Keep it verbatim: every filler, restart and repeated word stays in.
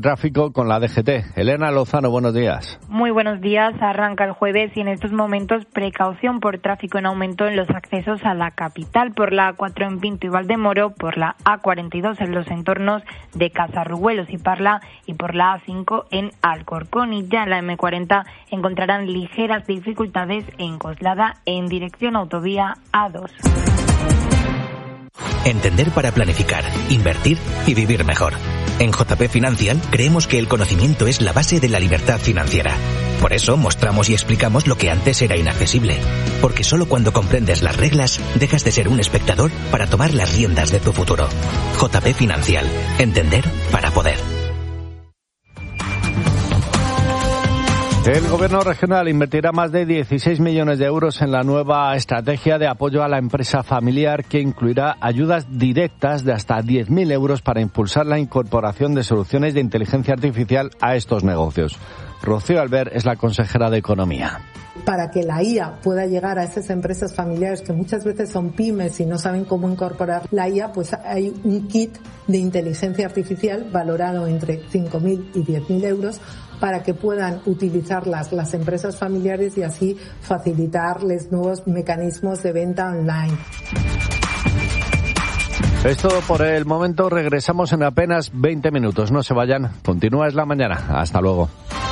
Tráfico con la D G T. Elena Lozano, buenos días. Muy buenos días. Arranca el jueves y en estos momentos precaución por tráfico en aumento en los accesos a la capital, por la A cuatro en Pinto y Valdemoro, por la A cuarenta y dos en los entornos de Casarrubuelos y Parla y por la A cinco en Alcorcón. Y ya en la eme cuarenta encontrarán ligeras dificultades en Coslada en dirección autovía A dos. Entender para planificar, invertir y vivir mejor. En J P Financial creemos que el conocimiento es la base de la libertad financiera. Por eso mostramos y explicamos lo que antes era inaccesible. Porque solo cuando comprendes las reglas, dejas de ser un espectador para tomar las riendas de tu futuro. J P Financial. Entender para poder. El Gobierno regional invertirá más de dieciséis millones de euros en la nueva estrategia de apoyo a la empresa familiar, que incluirá ayudas directas de hasta diez mil euros para impulsar la incorporación de soluciones de inteligencia artificial a estos negocios. Rocío Albert es la consejera de Economía. Para que la I A pueda llegar a esas empresas familiares que muchas veces son pymes y no saben cómo incorporar la I A, pues hay un kit de inteligencia artificial valorado entre cinco mil y diez mil euros para que puedan utilizarlas las empresas familiares y así facilitarles nuevos mecanismos de venta online. Es todo por el momento. Regresamos en apenas veinte minutos. No se vayan. Continúa Es la Mañana. Hasta luego.